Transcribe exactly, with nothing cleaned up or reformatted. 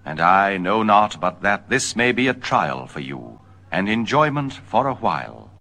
And I know not but that this may be a trial for you, and enjoyment for a while.